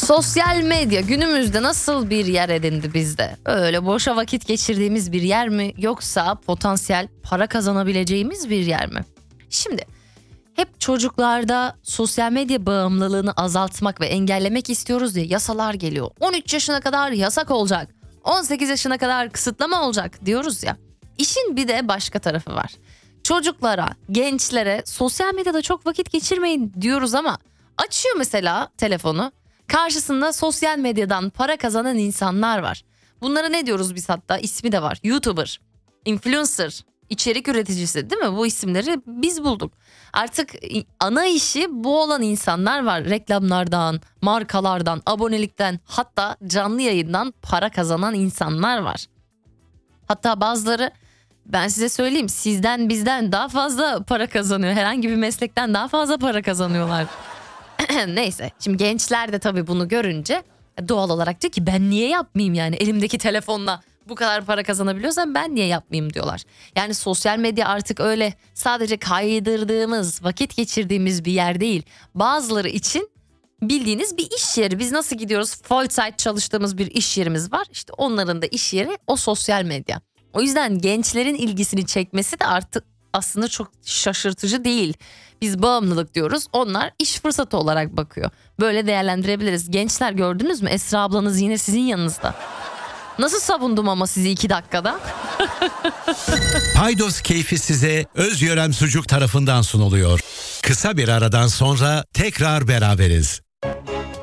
Sosyal medya günümüzde nasıl bir yer edindi bizde? Öyle boşa vakit geçirdiğimiz bir yer mi, yoksa potansiyel para kazanabileceğimiz bir yer mi? Şimdi hep çocuklarda sosyal medya bağımlılığını azaltmak ve engellemek istiyoruz diye yasalar geliyor. 13 yaşına kadar yasak olacak, 18 yaşına kadar kısıtlama olacak diyoruz ya. İşin bir de başka tarafı var. Çocuklara, gençlere sosyal medyada çok vakit geçirmeyin diyoruz ama açıyor mesela telefonu. Karşısında sosyal medyadan para kazanan insanlar var. Bunlara ne diyoruz biz hatta? İsmi de var. YouTuber, influencer, içerik üreticisi, değil mi? Bu isimleri biz bulduk. Artık ana işi bu olan insanlar var. Reklamlardan, markalardan, abonelikten, hatta canlı yayından para kazanan insanlar var. Hatta bazıları, ben size söyleyeyim, sizden bizden daha fazla para kazanıyor. Herhangi bir meslekten daha fazla para kazanıyorlar. Neyse, şimdi gençler de tabii bunu görünce doğal olarak diyor ki ben niye yapmayayım, yani elimdeki telefonla bu kadar para kazanabiliyorsam ben niye yapmayayım diyorlar. Yani sosyal medya artık öyle sadece kaydırdığımız, vakit geçirdiğimiz bir yer değil. Bazıları için bildiğiniz bir iş yeri. Biz nasıl gidiyoruz, full time çalıştığımız bir iş yerimiz var. İşte onların da iş yeri o sosyal medya. O yüzden gençlerin ilgisini çekmesi de artık aslında çok şaşırtıcı değil. Biz bağımlılık diyoruz, onlar iş fırsatı olarak bakıyor. Böyle değerlendirebiliriz. Gençler, gördünüz mü? Esra ablanız yine sizin yanınızda. Nasıl savundum ama sizi 2 dakikada? Paydos keyfi size Özgören Sucuk tarafından sunuluyor. Kısa bir aradan sonra tekrar beraberiz.